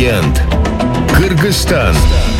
легенд. Кыргызстан.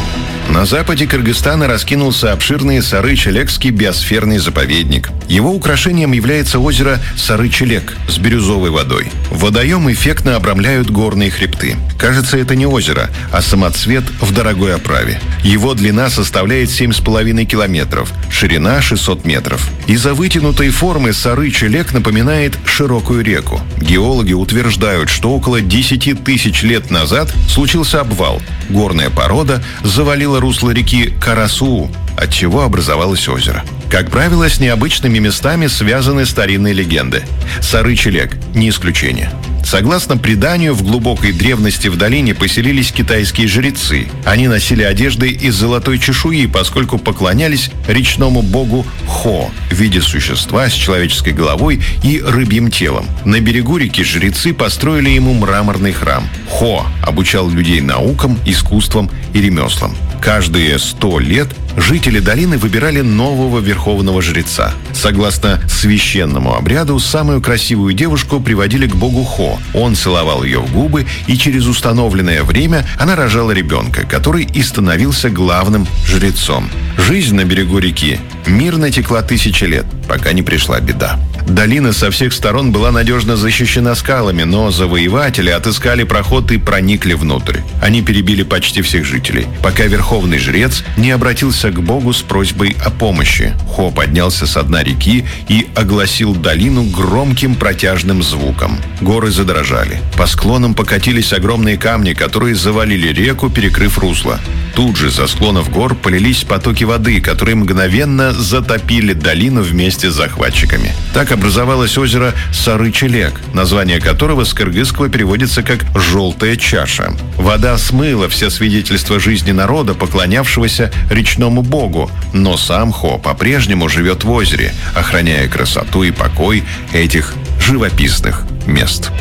На западе Кыргызстана раскинулся обширный Сары-Челекский биосферный заповедник. Его украшением является озеро Сары-Челек с бирюзовой водой. Водоем эффектно обрамляют горные хребты. Кажется, это не озеро, а самоцвет в дорогой оправе. Его длина составляет 7,5 километров, ширина 600 метров. Из-за вытянутой формы Сары-Челек напоминает широкую реку. Геологи утверждают, что около 10 тысяч лет назад случился обвал. Горная порода завалила русло реки Карасуу, отчего образовалось озеро. Как правило, с необычными местами связаны старинные легенды. Сары-Челек не исключение. Согласно преданию, в глубокой древности в долине поселились китайские жрецы. Они носили одежды из золотой чешуи, поскольку поклонялись речному богу Хо в виде существа с человеческой головой и рыбьим телом. На берегу реки жрецы построили ему мраморный храм. Хо обучал людей наукам, искусствам и ремеслам. Каждые 100 лет жители долины выбирали нового верховного жреца. Согласно священному обряду, самую красивую девушку приводили к богу Хо. Он целовал ее в губы, и через установленное время она рожала ребенка, который и становился главным жрецом. Жизнь на берегу реки мирно текла тысячи лет, пока не пришла беда. Долина со всех сторон была надежно защищена скалами, но завоеватели отыскали проход и проникли внутрь. Они перебили почти всех жителей, пока верховный жрец не обратился к богу с просьбой о помощи. Хо поднялся со дна реки и огласил долину громким протяжным звуком. Горы задрожали. По склонам покатились огромные камни, которые завалили реку, перекрыв русло. Тут же со склонов гор полились потоки воды, которые мгновенно затопили долину вместе с захватчиками. Так образовалось озеро Сары-Челек, название которого с кыргызского переводится как «желтая чаша». Вода смыла все свидетельства жизни народа, поклонявшегося речному богу, но сам Хо по-прежнему живет в озере, охраняя красоту и покой этих живописных мест.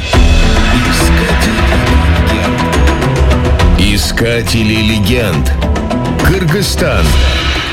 Искатели легенд. Кыргызстан.